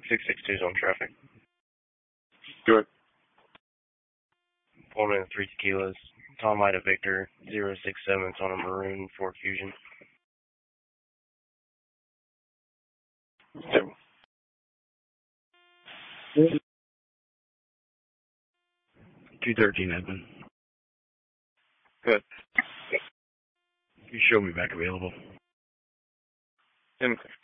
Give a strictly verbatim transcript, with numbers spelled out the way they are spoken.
six six two's on traffic. Good. Pulling in three tequilas. Tom Ida Victor, zero six seven, it's on a maroon Ford Fusion. Yep. two thirteen, Edmund. Good. You show me back available. Okay.